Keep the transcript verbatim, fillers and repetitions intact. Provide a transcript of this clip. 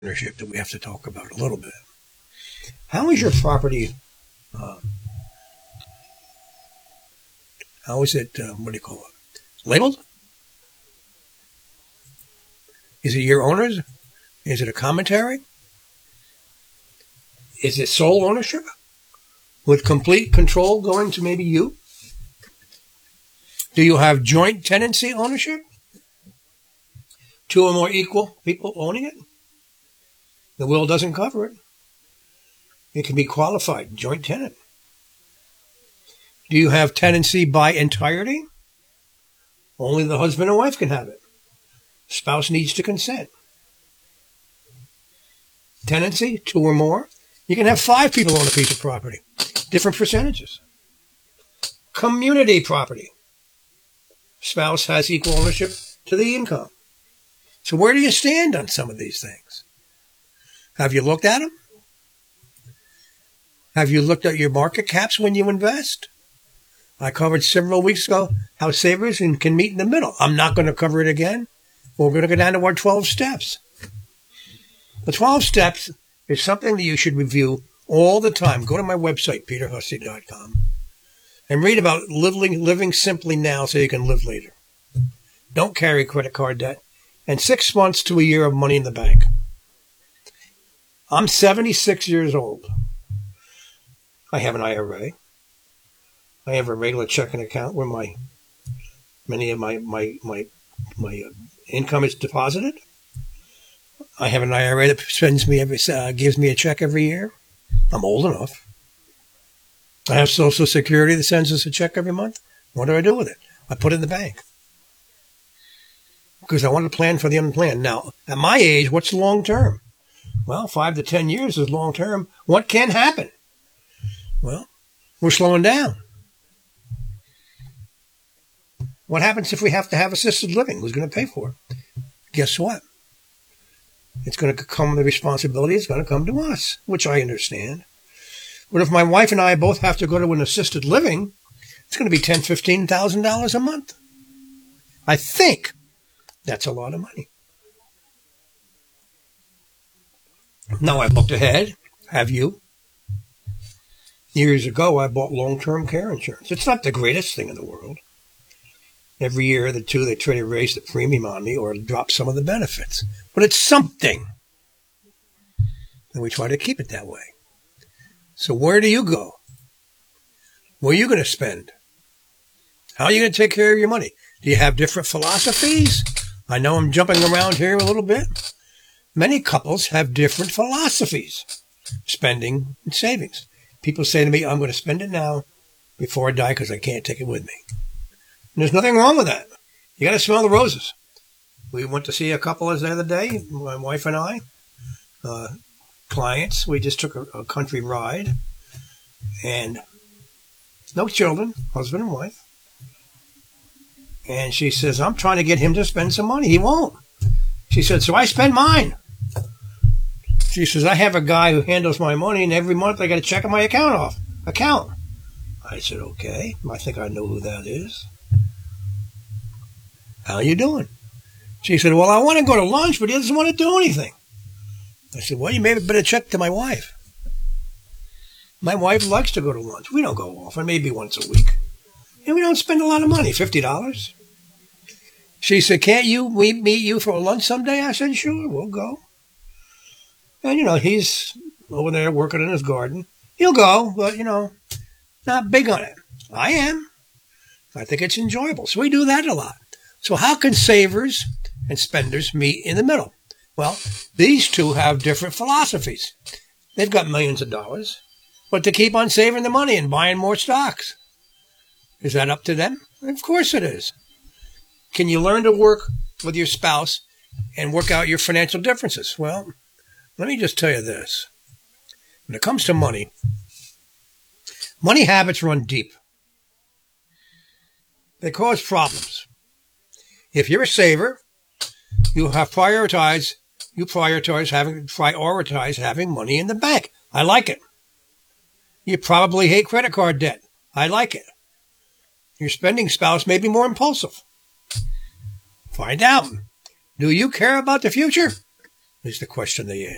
ownership that we have to talk about a little bit. How is your property, uh, how is it, uh, what do you call it, labeled? Is it your owner's? Is it a commentary? Is it sole ownership? With complete control going to maybe you? Do you have joint tenancy ownership? Two or more equal people owning it? The will doesn't cover it. It can be qualified, joint tenant. Do you have tenancy by entirety? Only the husband and wife can have it. Spouse needs to consent. Tenancy, two or more. You can have five people own a piece of property. Different percentages. Community property. Spouse has equal ownership to the income. So where do you stand on some of these things? Have you looked at them? Have you looked at your market caps when you invest? I covered several weeks ago how savers can meet in the middle. I'm not going to cover it again. We're going to go down to our twelve steps. The twelve steps is something that you should review all the time. Go to my website, peter hussey dot com, and read about living, living simply now so you can live later. Don't carry credit card debt. And six months to a year of money in the bank. I'm seventy-six years old. I have an I R A. I have a regular checking account where my many of my my my my uh, income is deposited. I have an I R A that spends me every uh, gives me a check every year. I'm old enough. I have Social Security that sends us a check every month. What do I do with it? I put it in the bank. Because I want to plan for the unplanned. Now, at my age, what's long term? Well, five to ten years is long term. What can happen? Well, we're slowing down. What happens if we have to have assisted living? Who's going to pay for it? Guess what? It's going to come, the responsibility is going to come to us, which I understand. But if my wife and I both have to go to an assisted living, it's going to be ten thousand dollars, fifteen thousand dollars a month. I think that's a lot of money. Now, I've looked ahead. Have you? Years ago, I bought long-term care insurance. It's not the greatest thing in the world. Every year, the two, they try to raise the premium on me or drop some of the benefits. But it's something. And we try to keep it that way. So where do you go? Where are you going to spend? How are you going to take care of your money? Do you have different philosophies? I know I'm jumping around here a little bit. Many couples have different philosophies. Spending and savings. People say to me, I'm going to spend it now before I die because I can't take it with me. And there's nothing wrong with that. You got to smell the roses. We went to see a couple the other day, my wife and I, uh, clients. We just took a, a country ride. And no children, husband and wife. And she says, I'm trying to get him to spend some money. He won't. She said, so I spend mine. She says, I have a guy who handles my money, and every month I got to check my account off. Account. I said, okay. I think I know who that is. How are you doing? She said, well, I want to go to lunch, but he doesn't want to do anything. I said, well, you maybe better check to my wife. My wife likes to go to lunch. We don't go often, maybe once a week. And we don't spend a lot of money, fifty dollars. She said, can't you, we meet you for a lunch someday? I said, sure, we'll go. And, you know, he's over there working in his garden. He'll go, but, you know, not big on it. I am. I think it's enjoyable. So we do that a lot. So how can savers and spenders meet in the middle? Well, these two have different philosophies. They've got millions of dollars, but they keep on saving the money and buying more stocks. Is that up to them? Of course it is. Can you learn to work with your spouse and work out your financial differences? Well, let me just tell you this. When it comes to money, money habits run deep. They cause problems. If you're a saver, you have prioritized, you prioritize having, prioritize having money in the bank. I like it. You probably hate credit card debt. I like it. Your spending spouse may be more impulsive. Find out. Do you care about the future? Is the question they ask.